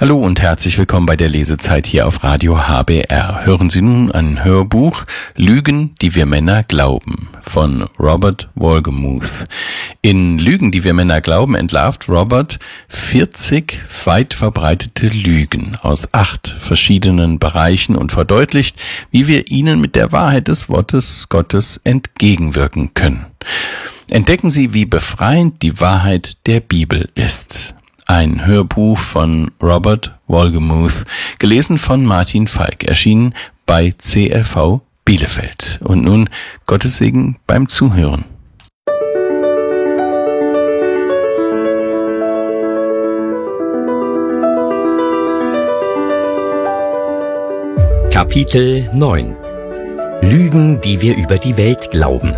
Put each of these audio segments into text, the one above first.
Hallo und herzlich willkommen bei der Lesezeit hier auf Radio HBR. Hören Sie nun ein Hörbuch Lügen, die wir Männer glauben von Robert Wolgemuth. In Lügen, die wir Männer glauben, entlarvt Robert 40 weit verbreitete Lügen aus 8 verschiedenen Bereichen und verdeutlicht, wie wir ihnen mit der Wahrheit des Wortes Gottes entgegenwirken können. Entdecken Sie, wie befreiend die Wahrheit der Bibel ist. Ein Hörbuch von Robert Wolgemuth, gelesen von Martin Falk, erschienen bei CLV Bielefeld. Und nun Gottes Segen beim Zuhören. Kapitel 9 Lügen, die wir über die Welt glauben.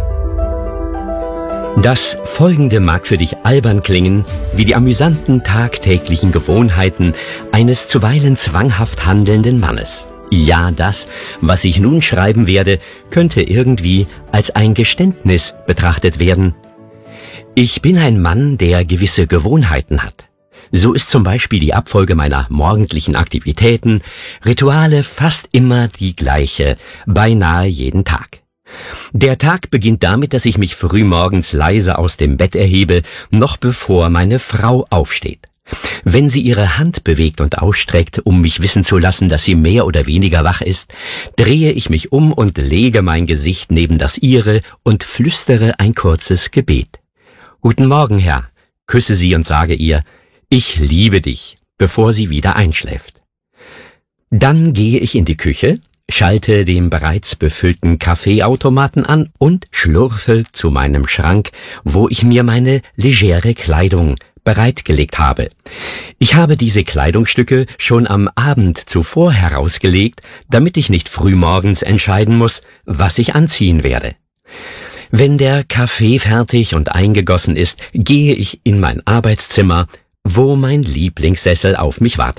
Das Folgende mag für dich albern klingen, wie die amüsanten tagtäglichen Gewohnheiten eines zuweilen zwanghaft handelnden Mannes. Ja, das, was ich nun schreiben werde, könnte irgendwie als ein Geständnis betrachtet werden. Ich bin ein Mann, der gewisse Gewohnheiten hat. So ist zum Beispiel die Abfolge meiner morgendlichen Aktivitäten, Rituale fast immer die gleiche, beinahe jeden Tag. Der Tag beginnt damit, dass ich mich frühmorgens leise aus dem Bett erhebe, noch bevor meine Frau aufsteht. Wenn sie ihre Hand bewegt und ausstreckt, um mich wissen zu lassen, dass sie mehr oder weniger wach ist, drehe ich mich um und lege mein Gesicht neben das ihre und flüstere ein kurzes Gebet. Guten Morgen, Herr, küsse sie und sage ihr, ich liebe dich, bevor sie wieder einschläft. Dann gehe ich in die Küche, schalte den bereits befüllten Kaffeeautomaten an und schlurfe zu meinem Schrank, wo ich mir meine legere Kleidung bereitgelegt habe. Ich habe diese Kleidungsstücke schon am Abend zuvor herausgelegt, damit ich nicht frühmorgens entscheiden muss, was ich anziehen werde. Wenn der Kaffee fertig und eingegossen ist, gehe ich in mein Arbeitszimmer, wo mein Lieblingssessel auf mich wartet.